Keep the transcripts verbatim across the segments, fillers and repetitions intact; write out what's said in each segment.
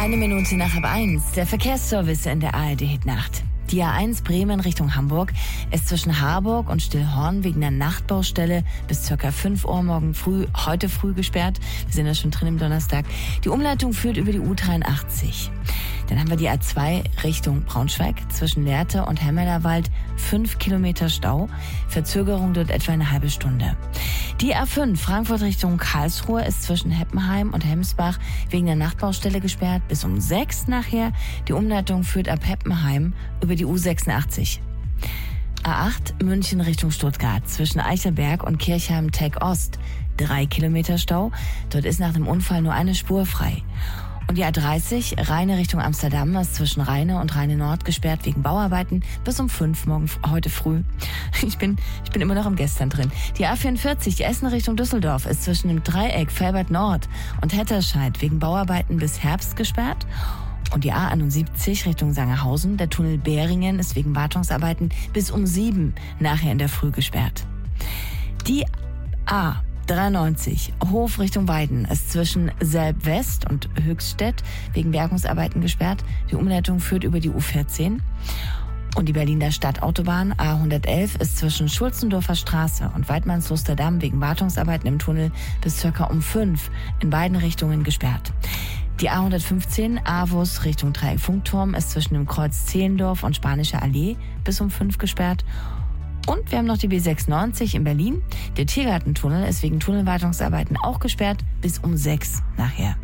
Eine Minute nach halb eins, der Verkehrsservice in der A R D-Hitnacht. Die A eins Bremen Richtung Hamburg ist zwischen Harburg und Stillhorn wegen der Nachtbaustelle bis ca. fünf Uhr morgen früh, heute früh gesperrt. Wir sind ja schon drin im Donnerstag. Die Umleitung führt über die U dreiundachtzig. Dann haben wir die A zwei Richtung Braunschweig zwischen Lehrte und Hemmelerwald. Fünf Kilometer Stau. Verzögerung dort etwa eine halbe Stunde. Die A fünf Frankfurt Richtung Karlsruhe ist zwischen Heppenheim und Hemsbach wegen der Nachtbaustelle gesperrt bis um sechs nachher. Die Umleitung führt ab Heppenheim über die U sechsundachtzig. A acht München Richtung Stuttgart zwischen Eichelberg und Kirchheim-Tech Ost. Drei Kilometer Stau. Dort ist nach dem Unfall nur eine Spur frei. Und die A dreißig Rheine Richtung Amsterdam ist zwischen Rheine und Rheine Nord gesperrt wegen Bauarbeiten bis um fünf morgen heute früh. Ich bin, ich bin immer noch im Gestern drin. Die A vierundvierzig Essen Richtung Düsseldorf ist zwischen dem Dreieck Felbert Nord und Hetterscheid wegen Bauarbeiten bis Herbst gesperrt. Und die A einundsiebzig Richtung Sangerhausen, der Tunnel Beringen ist wegen Wartungsarbeiten bis um sieben nachher in der Früh gesperrt. Die A dreiundneunzig Hof Richtung Weiden ist zwischen Selb West und Höchststedt wegen Bergungsarbeiten gesperrt. Die Umleitung führt über die U vierzehn. Und die Berliner Stadtautobahn A hundertelf ist zwischen Schulzendorfer Straße und Weidmanns-Lusterdamm wegen Wartungsarbeiten im Tunnel bis circa um fünf in beiden Richtungen gesperrt. Die A hundertfünfzehn Avus Richtung Dreieck Funkturm ist zwischen dem Kreuz Zehlendorf und Spanische Allee bis um fünf gesperrt. Und wir haben noch die B sechsundneunzig in Berlin. Der Tiergartentunnel ist wegen Tunnelwartungsarbeiten auch gesperrt bis um sechs nachher.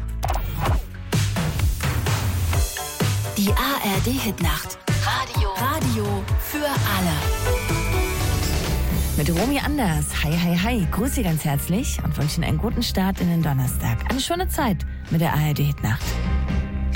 Die A R D-Hitnacht. Radio. Radio für alle. Mit Romy Anders. Hi, hi, hi. Grüße Sie ganz herzlich und wünsche Ihnen einen guten Start in den Donnerstag. Eine schöne Zeit mit der A R D-Hitnacht.